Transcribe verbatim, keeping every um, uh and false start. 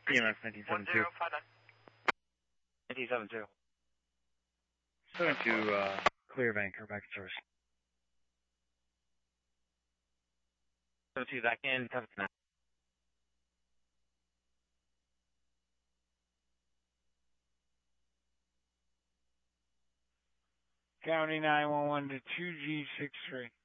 T M S nineteen seventy-two. nineteen seventy-two. seven two, uh, clear bank, or back in service. seventy-two back in, cover now. County nine one one to two G six three.